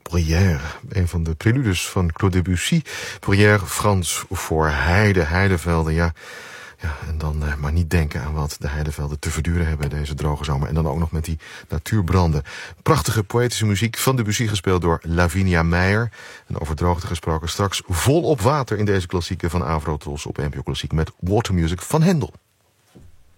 Bruyère, een van de preludes van Claude Debussy. Bruyère, Frans voor heidevelden, ja. Ja, en dan maar niet denken aan wat de heidevelden te verduren hebben deze droge zomer. En dan ook nog met die natuurbranden. Prachtige poëtische muziek van Debussy gespeeld door Lavinia Meijer. En over droogte gesproken straks volop water in deze klassieke van Avrotros op NPO Klassiek met Water Music van Hendel.